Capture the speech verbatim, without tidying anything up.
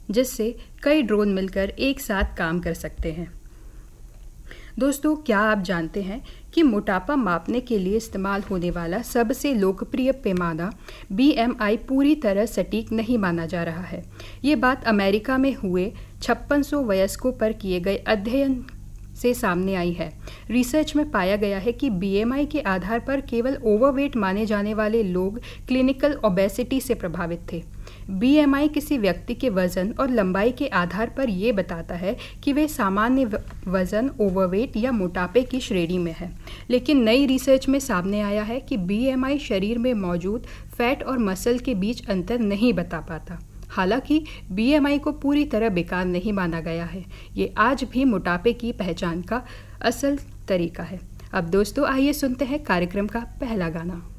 जिससे कई ड्रोन मिलकर एक साथ काम कर सकते हैं। दोस्तों, क्या आप जानते हैं कि मोटापा मापने के लिए इस्तेमाल होने वाला सबसे लोकप्रिय पैमाना बी एम आई पूरी तरह सटीक नहीं माना जा रहा है। ये बात अमेरिका में हुए छप्पन सौ वयस्कों पर किए गए अध्ययन से सामने आई है। रिसर्च में पाया गया है कि बी एम आई के आधार पर केवल ओवरवेट माने जाने वाले लोग क्लिनिकल ओबेसिटी से प्रभावित थे। बी एम आई किसी व्यक्ति के वजन और लंबाई के आधार पर ये बताता है कि वे सामान्य वजन, ओवरवेट या मोटापे की श्रेणी में है। लेकिन नई रिसर्च में सामने आया है कि बी एम आई शरीर में मौजूद फैट और मसल के बीच अंतर नहीं बता पाता। हालांकि बी एम आई को पूरी तरह बेकार नहीं माना गया है, ये आज भी मोटापे की पहचान का असल तरीका है। अब दोस्तों, आइए सुनते हैं कार्यक्रम का पहला गाना।